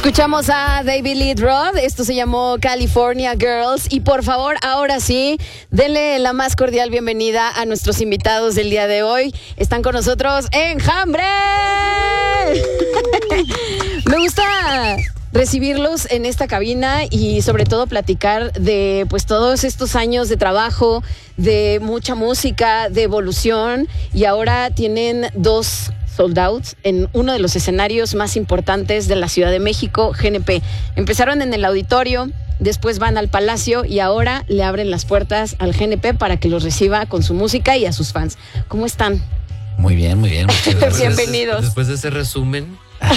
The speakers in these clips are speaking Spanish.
Escuchamos a David Lee Roth, esto se llamó California Girls, y por favor, ahora sí, denle la más cordial bienvenida a nuestros invitados del día de hoy. Están con nosotros Enjambre. Me gusta recibirlos en esta cabina y sobre todo platicar de pues todos estos años de trabajo, de mucha música, de evolución, y ahora tienen 2 sold outs en uno de los escenarios más importantes de la Ciudad de México, GNP. Empezaron en el auditorio, después van al Palacio y ahora le abren las puertas al GNP para que los reciba con su música y a sus fans. ¿Cómo están? Muy bien, muy bien. Bienvenidos. Después de ese resumen,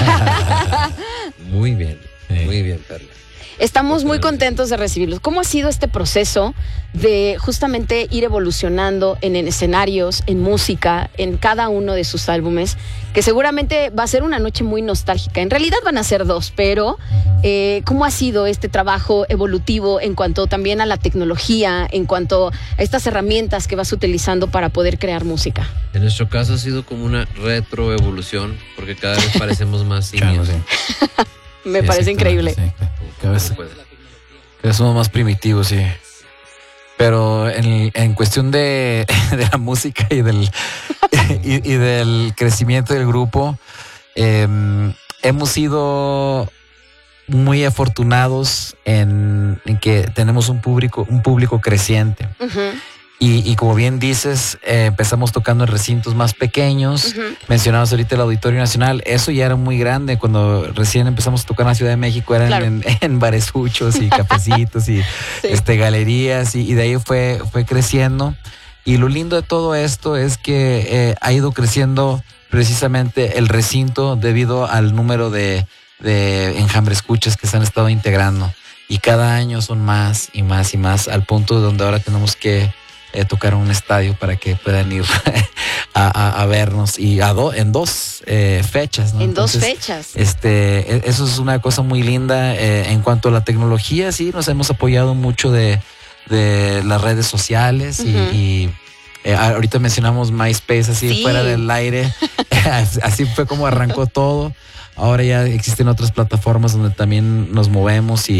muy bien, Perla. Estamos muy contentos de recibirlos. ¿Cómo ha sido este proceso de justamente ir evolucionando en escenarios, en música, en cada uno de sus álbumes? Que seguramente va a ser una noche muy nostálgica. En realidad van a ser 2, pero ¿cómo ha sido este trabajo evolutivo en cuanto también a la tecnología, en cuanto a estas herramientas que vas utilizando para poder crear música? En nuestro caso ha sido como una retroevolución, porque cada vez parecemos más niños. Me parece increíble. Sí. Cada vez somos más primitivos, sí. Pero en cuestión de la música y del crecimiento del grupo, hemos sido muy afortunados en que tenemos un público creciente. Uh-huh. Y como bien dices, empezamos tocando en recintos más pequeños. Uh-huh. Mencionabas ahorita el Auditorio Nacional. Eso ya era muy grande. Cuando recién empezamos a tocar en la Ciudad de México eran claro, en baresuchos y cafecitos y sí, galerías. Y de ahí fue creciendo. Y lo lindo de todo esto es que ha ido creciendo precisamente el recinto debido al número de Enjambre escuchas que se han estado integrando. Y cada año son más y más y más, al punto donde ahora tenemos que tocar un estadio para que puedan ir a vernos y en 2 fechas, ¿no? Entonces, 2 fechas. Eso es una cosa muy linda. En cuanto a la tecnología, sí, nos hemos apoyado mucho de las redes sociales. Uh-huh. y ahorita mencionamos MySpace así sí, fuera del aire. Así fue como arrancó todo. Ahora ya existen otras plataformas donde también nos movemos y